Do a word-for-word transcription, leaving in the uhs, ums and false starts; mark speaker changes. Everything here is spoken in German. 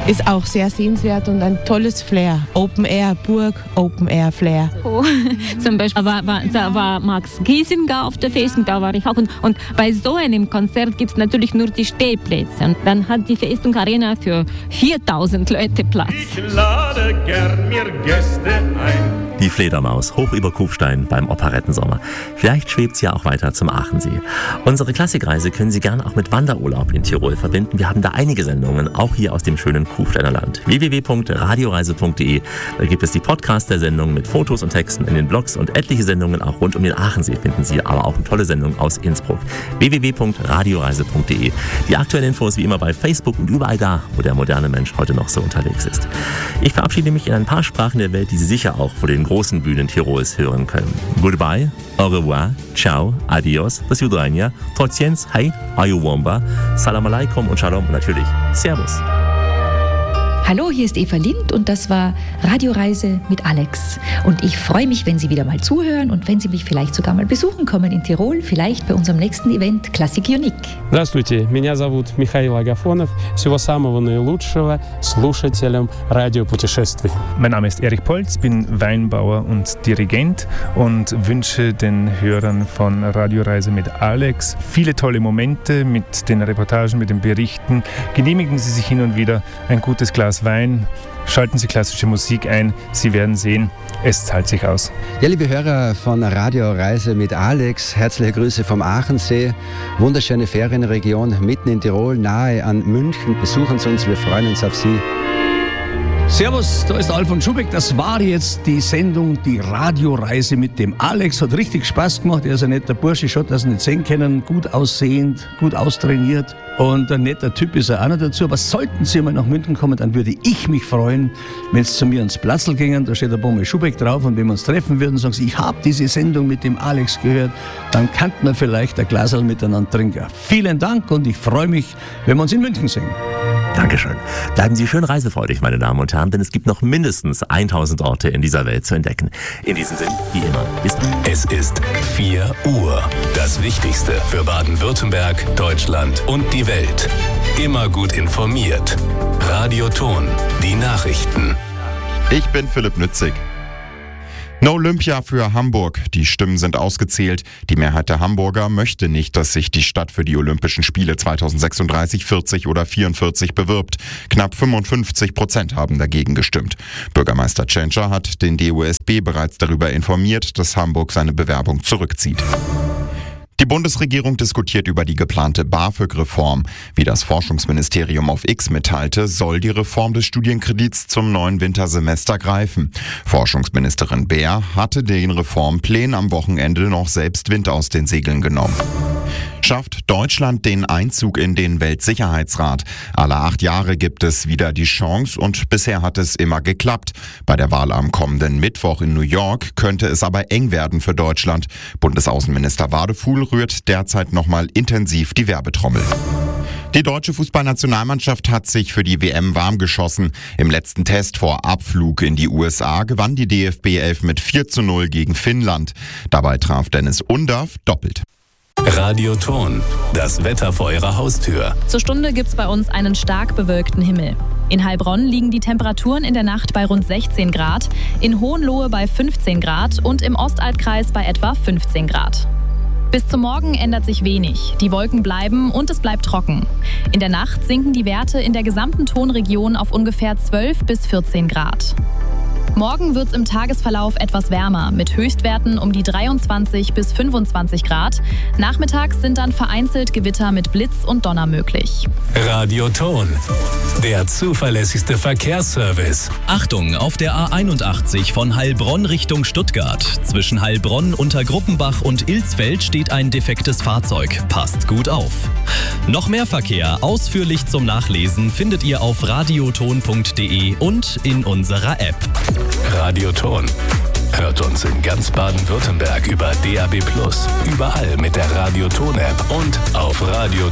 Speaker 1: ist auch sehr sehenswert und ein tolles Flair. Open Air Burg, Open Air Flair.
Speaker 2: Oh, zum Beispiel war, war, da war Max Giesinger auf der Festung, da war ich auch. Und, und bei so einem Konzert gibt es natürlich nur die Stehplätze. Und dann hat die Festung Arena für viertausend Leute Platz.
Speaker 3: Ich lade gern mir Gäste ein.
Speaker 4: Die Fledermaus, hoch über Kufstein beim Operettensommer. Vielleicht schwebt sie ja auch weiter zum Aachensee. Unsere Klassikreise können Sie gerne auch mit Wanderurlaub in Tirol verbinden. Wir haben da einige Sendungen, auch hier aus dem schönen Kufsteiner Land. w w w punkt radioreise punkt de. Da gibt es die Podcasts der Sendung mit Fotos und Texten in den Blogs und etliche Sendungen auch rund um den Aachensee finden Sie, aber auch eine tolle Sendung aus Innsbruck. w w w punkt radioreise punkt de. Die aktuellen Infos wie immer bei Facebook und überall da, wo der moderne Mensch heute noch so unterwegs ist. Ich verabschiede mich in ein paar Sprachen der Welt, die Sie sicher auch vor den großen Bühnen Tirols hören können. Goodbye, au revoir, ciao, adios, do svidania, tociens, hey, ayuwomba, salam alaikum und shalom und natürlich servus.
Speaker 5: Hallo, hier ist Eva Lind und das war Radioreise mit Alex. Und ich freue mich, wenn Sie wieder mal zuhören und wenn Sie mich vielleicht sogar mal besuchen kommen in Tirol, vielleicht bei unserem nächsten Event Classic Unique.
Speaker 6: Здравствуйте, меня зовут Михаил Агафонов. Всего самого наилучшего слушателям радиопутешествий.
Speaker 7: Mein Name ist Erich Polz, bin Weinbauer und Dirigent und wünsche den Hörern von Radioreise mit Alex viele tolle Momente mit den Reportagen, mit den Berichten. Genehmigen Sie sich hin und wieder ein gutes Glas Wein, schalten Sie klassische Musik ein, Sie werden sehen, es zahlt sich aus.
Speaker 8: Ja, liebe Hörer von Radioreise mit Alex, herzliche Grüße vom Aachensee, wunderschöne Ferienregion mitten in Tirol, nahe an München. Besuchen Sie uns, wir freuen uns auf Sie.
Speaker 9: Servus, da ist der Alfons Schubeck. Das war jetzt die Sendung, die Radioreise mit dem Alex. Hat richtig Spaß gemacht. Er ist ein netter Bursche, schaut, dass Sie nicht sehen können. Gut aussehend, gut austrainiert. Und ein netter Typ ist er auch noch dazu. Aber sollten Sie mal nach München kommen, dann würde ich mich freuen, wenn Sie zu mir ins Platzl gingen. Da steht der Bommel Schubeck drauf. Und wenn wir uns treffen würden, sagen Sie, ich habe diese Sendung mit dem Alex gehört, dann könnten wir vielleicht ein Glasl miteinander trinken. Vielen Dank und ich freue mich, wenn wir uns in München sehen.
Speaker 4: Dankeschön. Bleiben Sie schön reisefreudig, meine Damen und Herren, denn es gibt noch mindestens tausend Orte in dieser Welt zu entdecken. In diesem Sinn, wie immer, bis dann.
Speaker 10: Es ist vier Uhr. Das Wichtigste für Baden-Württemberg, Deutschland und die Welt. Immer gut informiert. Radioton, die Nachrichten.
Speaker 11: Ich bin Philipp Nützig. No Olympia für Hamburg. Die Stimmen sind ausgezählt. Die Mehrheit der Hamburger möchte nicht, dass sich die Stadt für die Olympischen Spiele zweitausendsechsunddreißig, vierzig oder vierundvierzig bewirbt. Knapp fünfundfünfzig Prozent haben dagegen gestimmt. Bürgermeister Tschentscher hat den D O S B bereits darüber informiert, dass Hamburg seine Bewerbung zurückzieht. Die Bundesregierung diskutiert über die geplante BAföG-Reform. Wie das Forschungsministerium auf X mitteilte, soll die Reform des Studienkredits zum neuen Wintersemester greifen. Forschungsministerin Beer hatte den Reformplänen am Wochenende noch selbst Wind aus den Segeln genommen. Schafft Deutschland den Einzug in den Weltsicherheitsrat? Alle acht Jahre gibt es wieder die Chance und bisher hat es immer geklappt. Bei der Wahl am kommenden Mittwoch in New York könnte es aber eng werden für Deutschland. Bundesaußenminister Wadefuhl rührt derzeit nochmal intensiv die Werbetrommel. Die deutsche Fußballnationalmannschaft hat sich für die W M warm geschossen. Im letzten Test vor Abflug in die U S A gewann die D F B elf mit vier zu null gegen Finnland. Dabei traf Dennis Undaff doppelt.
Speaker 10: Radioton, das Wetter vor Ihrer Haustür.
Speaker 12: Zur Stunde gibt's bei uns einen stark bewölkten Himmel. In Heilbronn liegen die Temperaturen in der Nacht bei rund sechzehn Grad, in Hohenlohe bei fünfzehn Grad und im Ostalbkreis bei etwa fünfzehn Grad. Bis zum Morgen ändert sich wenig. Die Wolken bleiben und es bleibt trocken. In der Nacht sinken die Werte in der gesamten Tonregion auf ungefähr zwölf bis vierzehn Grad. Morgen wird es im Tagesverlauf etwas wärmer, mit Höchstwerten um die dreiundzwanzig bis fünfundzwanzig Grad. Nachmittags sind dann vereinzelt Gewitter mit Blitz und Donner möglich.
Speaker 10: Radioton, der zuverlässigste Verkehrsservice.
Speaker 13: Achtung, auf der A einundachtzig von Heilbronn Richtung Stuttgart. Zwischen Heilbronn, Untergruppenbach und Ilsfeld steht ein defektes Fahrzeug. Passt gut auf. Noch mehr Verkehr ausführlich zum Nachlesen findet ihr auf radioton punkt de und in unserer App.
Speaker 10: Radioton. Hört uns in ganz Baden-Württemberg über D A B plus, überall mit der Radioton-App und auf radioton